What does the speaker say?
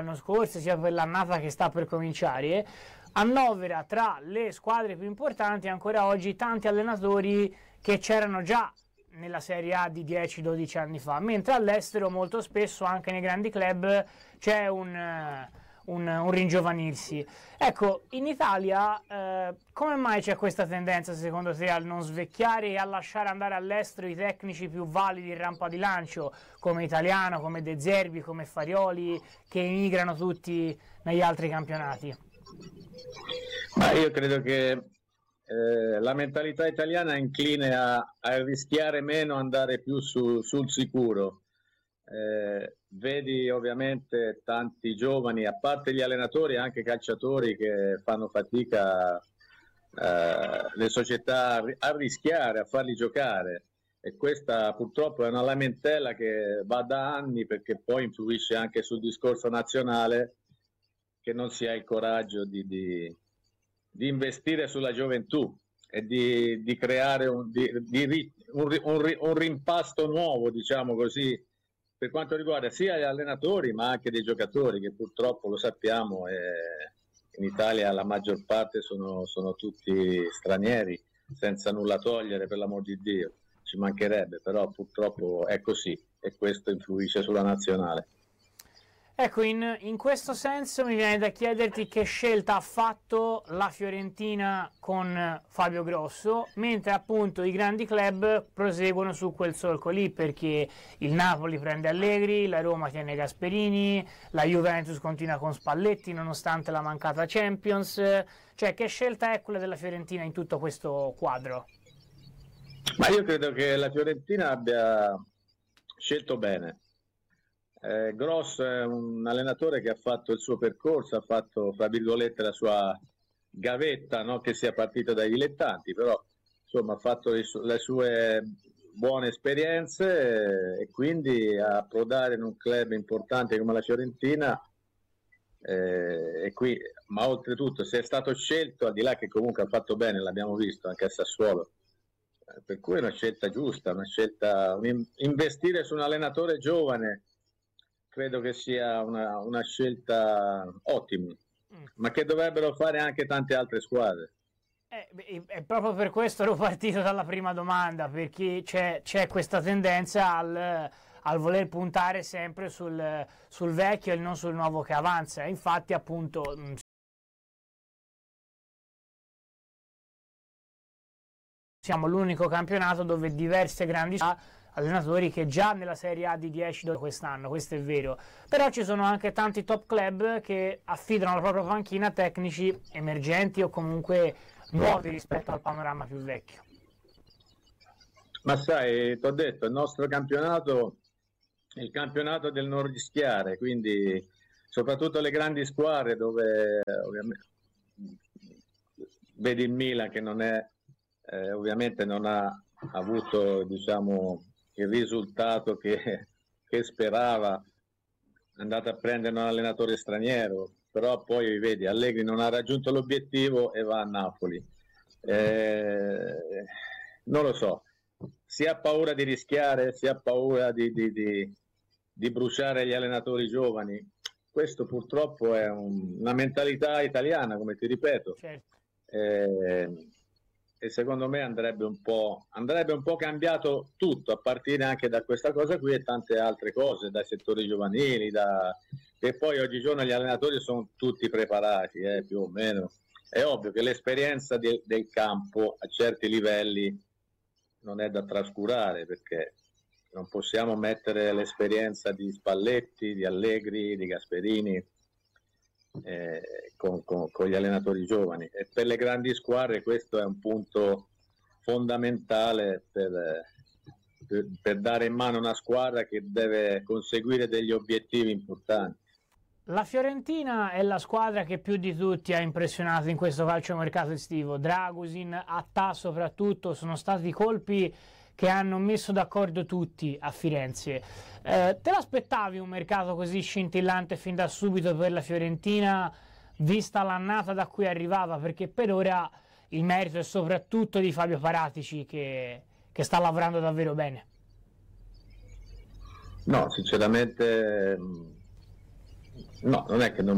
l'anno scorso sia per l'annata che sta per cominciare, annovera tra le squadre più importanti ancora oggi tanti allenatori che c'erano già nella Serie A di 10-12 anni fa, mentre all'estero molto spesso anche nei grandi club c'è un ringiovanirsi. Ecco, in Italia come mai c'è questa tendenza secondo te a non svecchiare e a lasciare andare all'estero i tecnici più validi in rampa di lancio, come Italiano, come De Zerbi, come Farioli, che emigrano tutti negli altri campionati? Ma io credo che la mentalità italiana è incline a rischiare meno, andare più sul sicuro. Vedi ovviamente tanti giovani, a parte gli allenatori, anche calciatori che fanno fatica, le società a rischiare, a farli giocare, e questa purtroppo è una lamentela che va da anni, perché poi influisce anche sul discorso nazionale, che non si ha il coraggio di investire sulla gioventù e di creare un rimpasto nuovo, diciamo così, per quanto riguarda sia gli allenatori ma anche dei giocatori, che purtroppo lo sappiamo, in Italia la maggior parte sono tutti stranieri, senza nulla togliere, per l'amor di Dio, ci mancherebbe, però purtroppo è così e questo influisce sulla nazionale. Ecco, in questo senso mi viene da chiederti che scelta ha fatto la Fiorentina con Fabio Grosso, mentre appunto i grandi club proseguono su quel solco lì, perché il Napoli prende Allegri, la Roma tiene Gasperini, la Juventus continua con Spalletti nonostante la mancata Champions. Cioè, che scelta è quella della Fiorentina in tutto questo quadro? Ma io credo che la Fiorentina abbia scelto bene. Gross è un allenatore che ha fatto il suo percorso, ha fatto, fra virgolette, la sua gavetta, no? Che sia partita dai dilettanti, però insomma ha fatto le sue buone esperienze, e quindi approdare in un club importante come la Fiorentina, e qui, ma oltretutto se è stato scelto, al di là che comunque ha fatto bene, l'abbiamo visto anche a Sassuolo, per cui è una scelta giusta, investire su un allenatore giovane credo che sia una scelta ottima, ma che dovrebbero fare anche tante altre squadre. E proprio per questo ero partito dalla prima domanda, perché c'è questa tendenza al voler puntare sempre sul vecchio e non sul nuovo che avanza. Infatti appunto siamo l'unico campionato dove diverse grandi allenatori che già nella Serie A di 10 quest'anno, questo è vero, però ci sono anche tanti top club che affidano la propria panchina a tecnici emergenti o comunque nuovi rispetto al panorama più vecchio. Ma sai, ti ho detto, il nostro campionato è il campionato del non rischiare, quindi soprattutto le grandi squadre, dove ovviamente vedi il Milan che non è, ovviamente non ha avuto, diciamo, il risultato che sperava, è andato a prendere un allenatore straniero, però poi vedi Allegri non ha raggiunto l'obiettivo e va a Napoli. Non lo so, si ha paura di rischiare, si ha paura di bruciare gli allenatori giovani. Questo purtroppo è una mentalità italiana, come ti ripeto. Certo. E secondo me andrebbe un po' cambiato tutto, a partire anche da questa cosa qui e tante altre cose, dai settori giovanili, che poi oggigiorno gli allenatori sono tutti preparati, più o meno. È ovvio che l'esperienza del campo a certi livelli non è da trascurare, perché non possiamo mettere l'esperienza di Spalletti, di Allegri, di Gasperini con gli allenatori giovani, e per le grandi squadre questo è un punto fondamentale per dare in mano una squadra che deve conseguire degli obiettivi importanti. La Fiorentina è la squadra che più di tutti ha impressionato in questo calciomercato estivo. Dragusin, Attà soprattutto, sono stati colpi che hanno messo d'accordo tutti a Firenze. Te l'aspettavi un mercato così scintillante fin da subito per la Fiorentina, vista l'annata da cui arrivava? Perché per ora il merito è soprattutto di Fabio Paratici, che sta lavorando davvero bene. No, sinceramente No, non è che non